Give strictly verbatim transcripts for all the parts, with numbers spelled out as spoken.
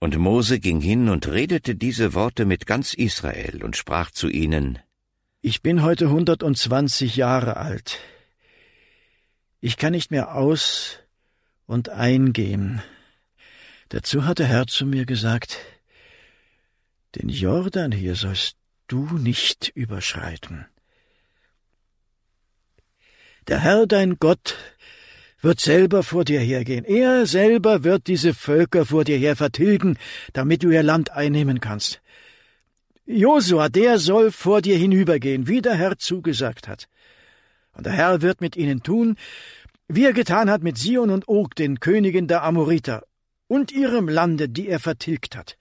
Und Mose ging hin und redete diese Worte mit ganz Israel und sprach zu ihnen: Ich bin heute hundertundzwanzig Jahre alt. Ich kann nicht mehr aus- und eingehen. Dazu hat der Herr zu mir gesagt: Den Jordan hier sollst du nicht überschreiten. Der Herr, dein Gott, wird selber vor dir hergehen. Er selber wird diese Völker vor dir her vertilgen, damit du ihr Land einnehmen kannst. Josua, der soll vor dir hinübergehen, wie der Herr zugesagt hat. Und der Herr wird mit ihnen tun, wie er getan hat mit Sion und Og, den Königen der Amoriter, und ihrem Lande, die er vertilgt hat.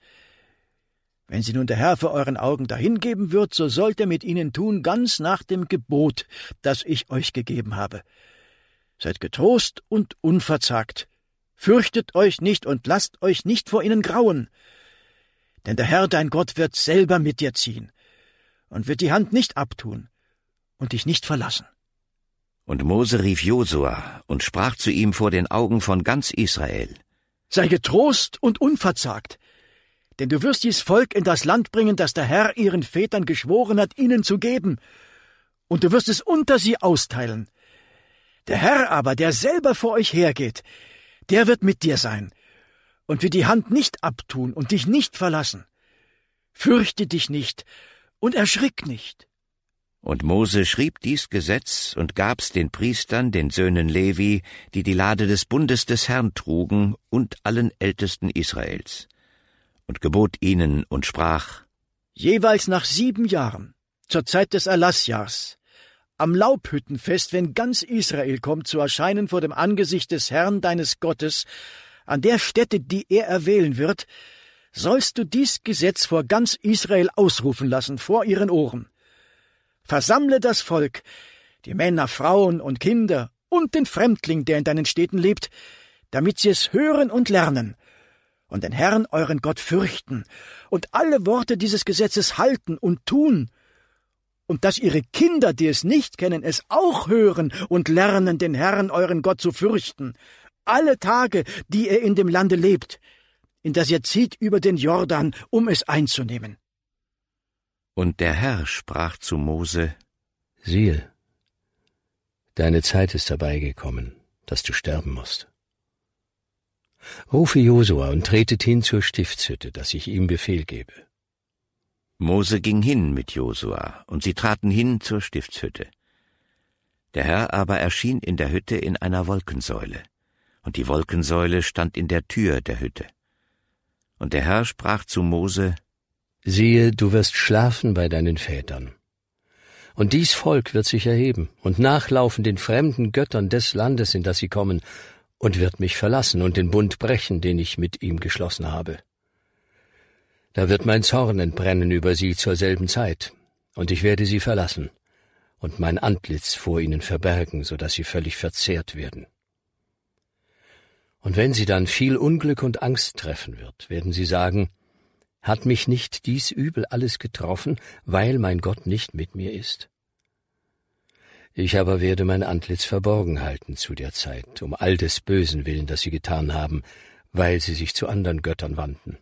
Wenn sie nun der Herr vor euren Augen dahingeben wird, so sollt ihr mit ihnen tun, ganz nach dem Gebot, das ich euch gegeben habe. Seid getrost und unverzagt. Fürchtet euch nicht und lasst euch nicht vor ihnen grauen. Denn der Herr, dein Gott, wird selber mit dir ziehen und wird die Hand nicht abtun und dich nicht verlassen. Und Mose rief Josua und sprach zu ihm vor den Augen von ganz Israel: Sei getrost und unverzagt, denn du wirst dies Volk in das Land bringen, das der Herr ihren Vätern geschworen hat, ihnen zu geben, und du wirst es unter sie austeilen. Der Herr aber, der selber vor euch hergeht, der wird mit dir sein und wird die Hand nicht abtun und dich nicht verlassen. Fürchte dich nicht und erschrick nicht. Und Mose schrieb dies Gesetz und gab's den Priestern, den Söhnen Levi, die die Lade des Bundes des Herrn trugen, und allen Ältesten Israels, und gebot ihnen und sprach: Jeweils nach sieben Jahren, zur Zeit des Erlassjahrs, am Laubhüttenfest, wenn ganz Israel kommt, zu erscheinen vor dem Angesicht des Herrn deines Gottes, an der Stätte, die er erwählen wird, sollst du dies Gesetz vor ganz Israel ausrufen lassen, vor ihren Ohren. Versammle das Volk, die Männer, Frauen und Kinder und den Fremdling, der in deinen Städten lebt, damit sie es hören und lernen und den Herrn, euren Gott, fürchten und alle Worte dieses Gesetzes halten und tun, und dass ihre Kinder, die es nicht kennen, es auch hören und lernen, den Herrn, euren Gott, zu fürchten, alle Tage, die er in dem Lande lebt, in das ihr zieht über den Jordan, um es einzunehmen. Und der Herr sprach zu Mose: Siehe, deine Zeit ist herbeigekommen, dass du sterben musst. Rufe Josua und tretet hin zur Stiftshütte, dass ich ihm Befehl gebe. Mose ging hin mit Josua, und sie traten hin zur Stiftshütte. Der Herr aber erschien in der Hütte in einer Wolkensäule, und die Wolkensäule stand in der Tür der Hütte. Und der Herr sprach zu Mose: Siehe, du wirst schlafen bei deinen Vätern. Und dies Volk wird sich erheben und nachlaufen den fremden Göttern des Landes, in das sie kommen, und wird mich verlassen und den Bund brechen, den ich mit ihm geschlossen habe. Da wird mein Zorn entbrennen über sie zur selben Zeit, und ich werde sie verlassen und mein Antlitz vor ihnen verbergen, so dass sie völlig verzehrt werden. Und wenn sie dann viel Unglück und Angst treffen wird, werden sie sagen: Hat mich nicht dies Übel alles getroffen, weil mein Gott nicht mit mir ist? Ich aber werde mein Antlitz verborgen halten zu der Zeit, um all des Bösen willen, das sie getan haben, weil sie sich zu anderen Göttern wandten.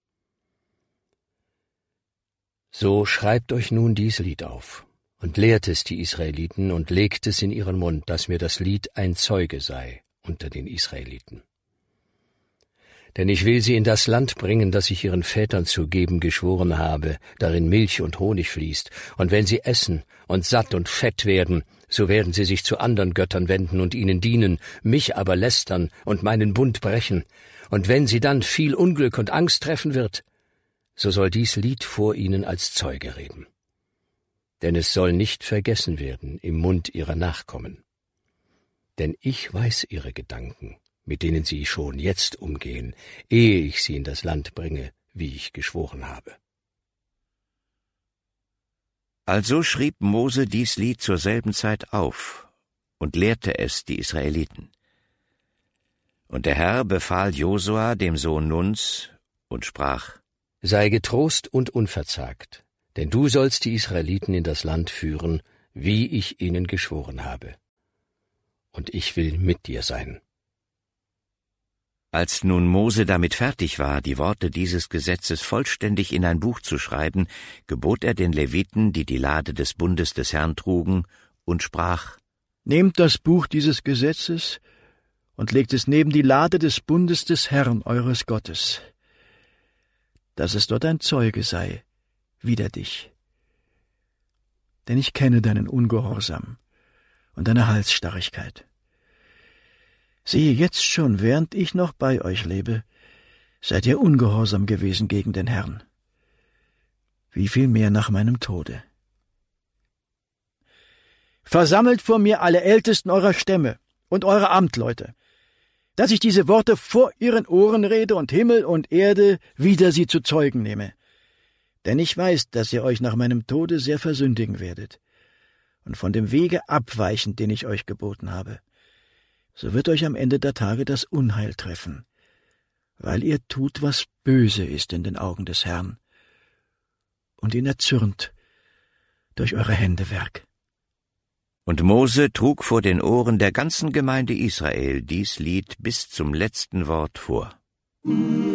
So schreibt euch nun dies Lied auf und lehrt es die Israeliten und legt es in ihren Mund, dass mir das Lied ein Zeuge sei unter den Israeliten. Denn ich will sie in das Land bringen, das ich ihren Vätern zu geben geschworen habe, darin Milch und Honig fließt, und wenn sie essen und satt und fett werden, so werden sie sich zu anderen Göttern wenden und ihnen dienen, mich aber lästern und meinen Bund brechen, und wenn sie dann viel Unglück und Angst treffen wird, so soll dies Lied vor ihnen als Zeuge reden. Denn es soll nicht vergessen werden im Mund ihrer Nachkommen. Denn ich weiß ihre Gedanken, mit denen sie schon jetzt umgehen, ehe ich sie in das Land bringe, wie ich geschworen habe. Also schrieb Mose dies Lied zur selben Zeit auf und lehrte es die Israeliten. Und der Herr befahl Josua, dem Sohn Nuns, und sprach: Sei getrost und unverzagt, denn du sollst die Israeliten in das Land führen, wie ich ihnen geschworen habe. Und ich will mit dir sein. Als nun Mose damit fertig war, die Worte dieses Gesetzes vollständig in ein Buch zu schreiben, gebot er den Leviten, die die Lade des Bundes des Herrn trugen, und sprach: Nehmt das Buch dieses Gesetzes und legt es neben die Lade des Bundes des Herrn eures Gottes, dass es dort ein Zeuge sei, wider dich. Denn ich kenne deinen Ungehorsam und deine Halsstarrigkeit. Siehe, jetzt schon, während ich noch bei euch lebe, seid ihr ungehorsam gewesen gegen den Herrn. Wie viel mehr nach meinem Tode. Versammelt vor mir alle Ältesten eurer Stämme und eure Amtleute, dass ich diese Worte vor ihren Ohren rede und Himmel und Erde wider sie zu Zeugen nehme. Denn ich weiß, dass ihr euch nach meinem Tode sehr versündigen werdet und von dem Wege abweichen, den ich euch geboten habe. So wird euch am Ende der Tage das Unheil treffen, weil ihr tut, was böse ist in den Augen des Herrn, und ihn erzürnt durch eure Hände Werk. Und Mose trug vor den Ohren der ganzen Gemeinde Israel dies Lied bis zum letzten Wort vor.